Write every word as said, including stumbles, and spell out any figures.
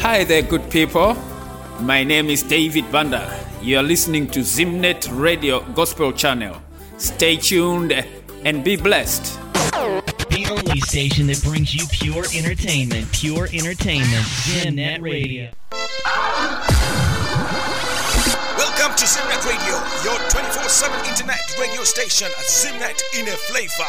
Hi there, good people. My name is David Banda. You are listening to Zimnet Radio Gospel Channel. Stay tuned and be blessed. The only station that brings you pure entertainment. Pure entertainment. Zimnet Radio. Welcome to Zimnet Radio, your twenty-four seven internet radio station at Zimnet in a flavor.